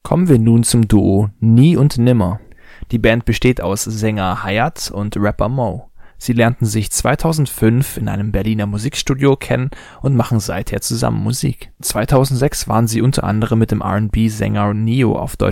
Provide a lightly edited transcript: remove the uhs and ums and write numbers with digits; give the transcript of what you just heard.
Kommen wir nun zum Duo Nie und Nimmer. Die Band besteht aus Sänger Hayat und Rapper Mo. Sie lernten sich 2005 in einem Berliner Musikstudio kennen und machen seither zusammen Musik. 2006 waren sie unter anderem mit dem R&B-Sänger Ne-Yo auf